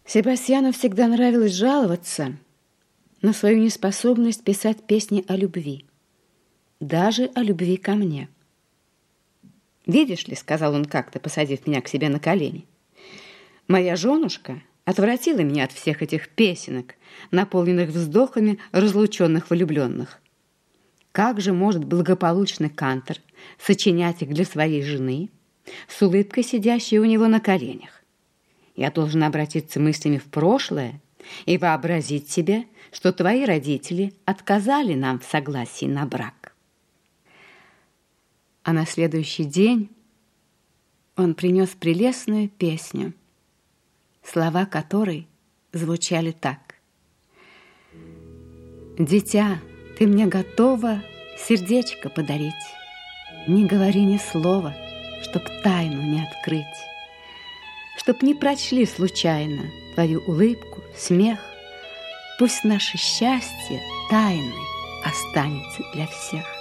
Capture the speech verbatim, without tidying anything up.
Себастьяну всегда нравилось жаловаться на свою неспособность писать песни о любви, даже о любви ко мне. «Видишь ли, — сказал он как-то, посадив меня к себе на колени, — моя женушка отвратила меня от всех этих песенок, наполненных вздохами разлученных влюбленных. Как же может благополучный кантор сочинять их для своей жены, с улыбкой сидящей у него на коленях? Я должен обратиться мыслями в прошлое и вообразить себе, что твои родители отказали нам в согласии на брак». А на следующий день он принес прелестную песню, слова которой звучали так: «Дитя, ты мне готова сердечко подарить, не говори ни слова, чтоб тайну не открыть, чтоб не прочли случайно твою улыбку, смех. Пусть наше счастье тайной останется для всех».